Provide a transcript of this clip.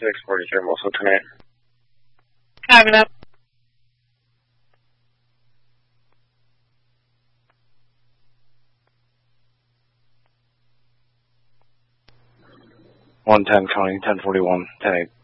640, Mosul 10-8. Having up. (110) County 1041, 10-8.